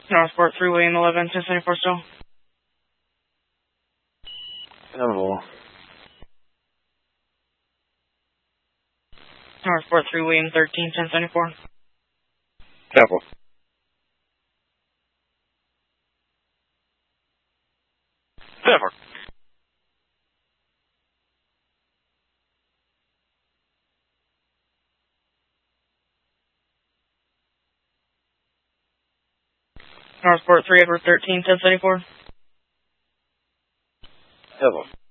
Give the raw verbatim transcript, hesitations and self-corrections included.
Northport three, William eleven, ten seventy-four still. Hello. Northport three, William thirteen, ten seventy-four. Careful. Careful. Northport three, Edward thirteen, ten seventy-four. Hello.